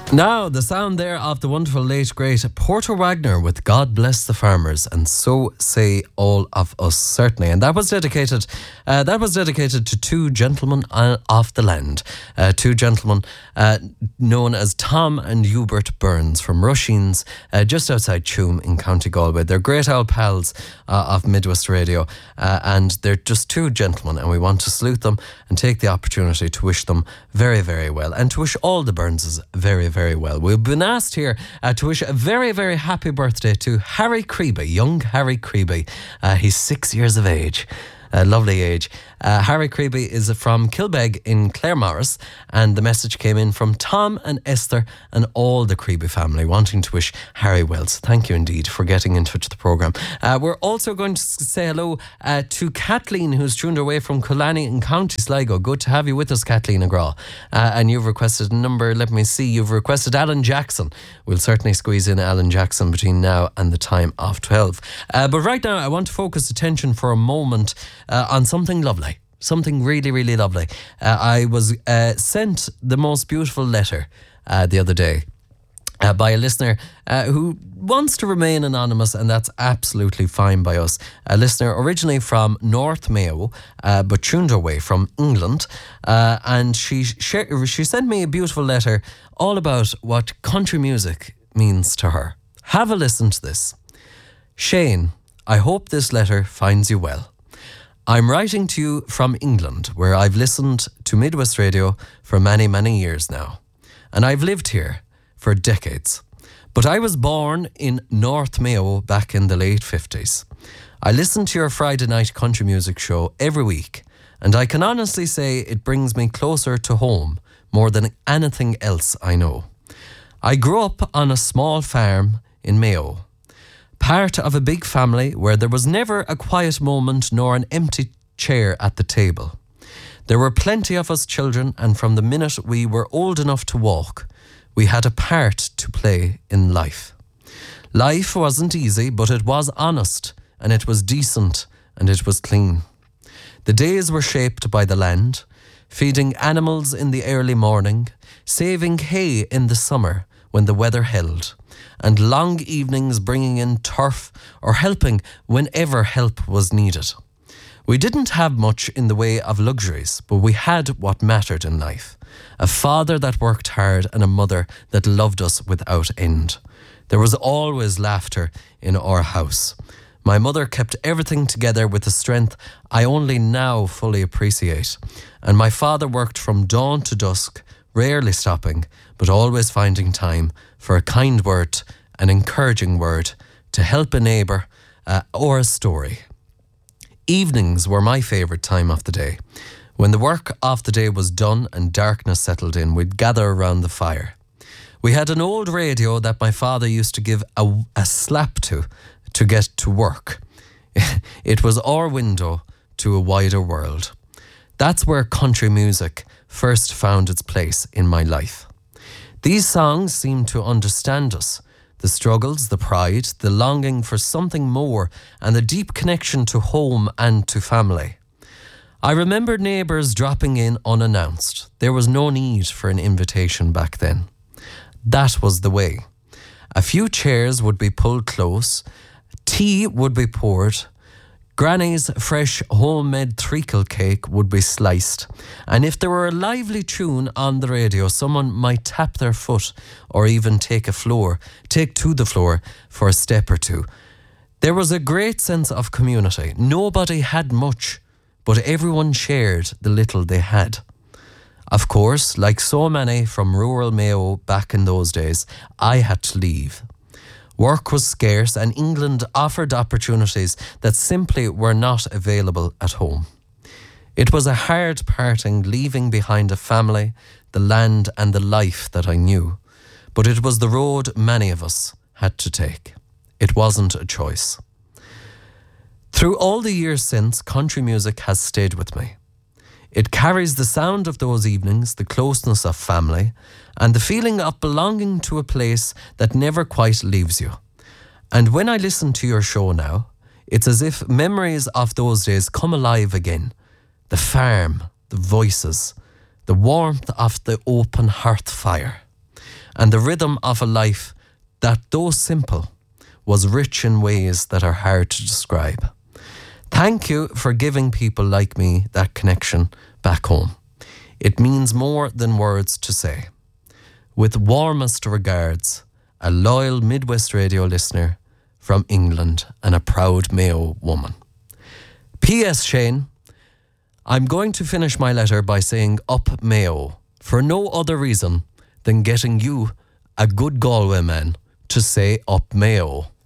Now, the sound there of the wonderful late great Porter Wagner with God Bless the Farmers, and so say all of us, certainly. And that was dedicated to two gentlemen of the land, two gentlemen known as Tom and Hubert Burns from Rushines, just outside Tuam in County Galway. They're great old pals of Midwest Radio, and they're just two gentlemen, and we want to salute them and take the opportunity to wish them very, very well, and to wish all the Burnses very, very well. We've been asked here to wish a very, very happy birthday to Harry Creeby, young Harry Creeby. He's 6 years of age. A lovely age. Harry Creeby is from Kilbeg in Claremorris, and the message came in from Tom and Esther and all the Creeby family wanting to wish Harry well. So thank you indeed for getting in touch with the programme. We're also going to say hello to Kathleen, who's tuned away from Killarney in County Sligo. Good to have you with us, Kathleen Agraw. And you've requested a number, let me see, you've requested Alan Jackson. We'll certainly squeeze in Alan Jackson between now and the time of 12. But right now I want to focus attention for a moment on something lovely. Something really, really lovely. I was sent the most beautiful letter the other day by a listener who wants to remain anonymous, and that's absolutely fine by us. A listener originally from North Mayo, but tuned away from England, and she sent me a beautiful letter all about what country music means to her. Have a listen to this. Shane, I hope this letter finds you well. I'm writing to you from England, where I've listened to Midwest Radio for many, many years now. And I've lived here for decades. But I was born in North Mayo back in the late 50s. I listen to your Friday night country music show every week, and I can honestly say it brings me closer to home more than anything else I know. I grew up on a small farm in Mayo, part of a big family where there was never a quiet moment nor an empty chair at the table. There were plenty of us children, and from the minute we were old enough to walk, we had a part to play in life. Life wasn't easy, but it was honest, and it was decent, and it was clean. The days were shaped by the land, feeding animals in the early morning, saving hay in the summer when the weather held, and long evenings bringing in turf or helping whenever help was needed. We didn't have much in the way of luxuries, but we had what mattered in life. A father that worked hard and a mother that loved us without end. There was always laughter in our house. My mother kept everything together with a strength I only now fully appreciate. And my father worked from dawn to dusk, rarely stopping, but always finding time for a kind word, an encouraging word, to help a neighbour or a story. Evenings were my favourite time of the day. When the work of the day was done and darkness settled in, we'd gather around the fire. We had an old radio that my father used to give a slap to get to work. It was our window to a wider world. That's where country music first found its place in my life. These songs seemed to understand us, the struggles, the pride, the longing for something more, and the deep connection to home and to family. I remember neighbours dropping in unannounced. There was no need for an invitation back then. That was the way. A few chairs would be pulled close, tea would be poured, Granny's fresh homemade treacle cake would be sliced, and if there were a lively tune on the radio, someone might tap their foot or even take to the floor for a step or two. There was a great sense of community. Nobody had much, but everyone shared the little they had. Of course, like so many from rural Mayo back in those days, I had to leave. Work was scarce, and England offered opportunities that simply were not available at home. It was a hard parting, leaving behind a family, the land and the life that I knew. But it was the road many of us had to take. It wasn't a choice. Through all the years since, country music has stayed with me. It carries the sound of those evenings, the closeness of family, and the feeling of belonging to a place that never quite leaves you. And when I listen to your show now, it's as if memories of those days come alive again. The farm, the voices, the warmth of the open hearth fire. and the rhythm of a life that, though simple, was rich in ways that are hard to describe. Thank you for giving people like me that connection back home. It means more than words to say. With warmest regards, a loyal Midwest Radio listener from England and a proud Mayo woman. P.S. Shane, I'm going to finish my letter by saying up Mayo for no other reason than getting you, a good Galway man, to say up Mayo.